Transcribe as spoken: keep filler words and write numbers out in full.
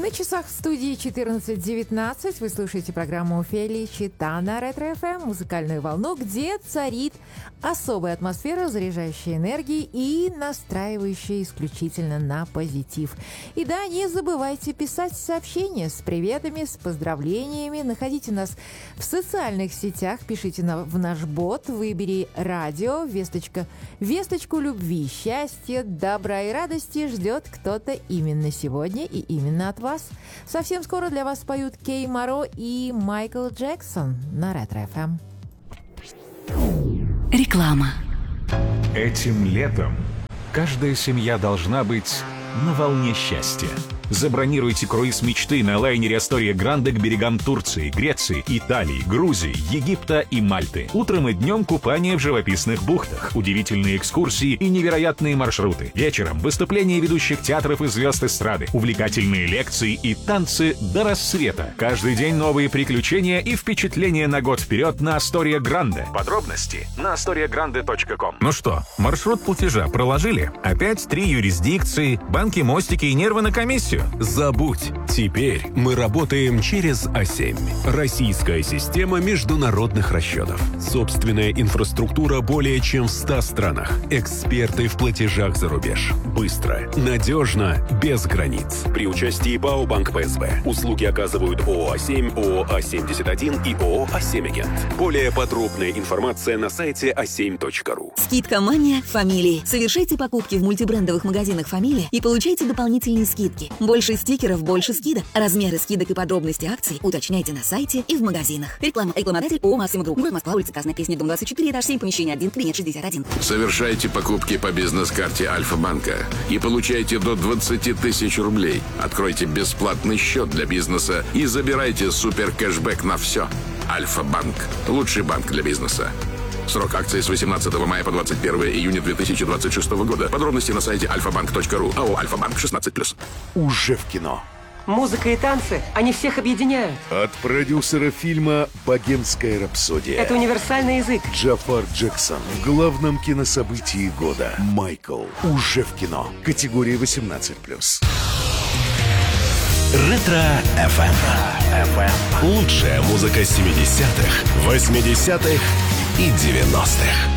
На часах в студии четырнадцать девятнадцать. Вы слушаете программу Фели Чита на Ретро эф эм, музыкальную волну, где царит особая атмосфера, заряжающая энергией и настраивающая исключительно на позитив. И да, не забывайте писать сообщения с приветами, с поздравлениями. Находите нас в социальных сетях, пишите на, в наш бот, выбери радио, весточка, весточку любви, счастья, добра и радости ждет кто-то именно сегодня и именно от вас. Совсем скоро для вас поют Кей Моро и Майкл Джексон на Ретро эф эм. Реклама. Этим летом каждая семья должна быть на волне счастья. Забронируйте круиз мечты на лайнере Астория Гранде к берегам Турции, Греции, Италии, Грузии, Египта и Мальты. Утром и днем купание в живописных бухтах, удивительные экскурсии и невероятные маршруты. Вечером выступления ведущих театров и звезд эстрады, увлекательные лекции и танцы до рассвета. Каждый день новые приключения и впечатления на год вперед на Астория Гранде. Подробности на астория гранде точка ком. Ну что, маршрут платежа проложили? Опять три юрисдикции, банки, мостики и нервы на комиссию? Забудь. Теперь мы работаем через а семь. Российская система международных расчетов. Собственная инфраструктура более чем в ста странах. Эксперты в платежах за рубеж. Быстро, надежно, без границ. При участии ПАО Банк Пэ Эс Бэ. Услуги оказывают ООО «А семь», ООО «А семьдесят один» и ООО «А семь Агент». Более подробная информация на сайте а семь точка ру. Скидка «Мания» Фамилии. Совершайте покупки в мультибрендовых магазинах «Фамилия» и получайте дополнительные скидки. Больше стикеров, больше скидок. Размеры скидок и подробности акций уточняйте на сайте и в магазинах. Реклама. Рекламодатель ООО «Максима Групп». Город Москва, улица Красная Пресня, дом двадцать четыре, этаж семь, помещение один, кабинет шестьдесят один. Совершайте покупки по бизнес-карте Альфа-банка и получайте до двадцать тысяч рублей. Откройте бесплатный счет для бизнеса и забирайте супер кэшбэк на все. Альфа-банк. Лучший банк для бизнеса. Срок акции с восемнадцатого мая по двадцать первое июня две тысячи двадцать шестого года. Подробности на сайте альфа банк точка ру. АО «Альфа-банк» шестнадцать плюс. Уже в кино. Музыка и танцы, они всех объединяют. От продюсера фильма «Богемская рапсодия». Это универсальный язык. Джафар Джексон в главном кинособытии года. Майкл. Уже в кино. Категория восемнадцать плюс. Ретро эф эм. Лучшая музыка семидесятых, восьмидесятых и девяностых.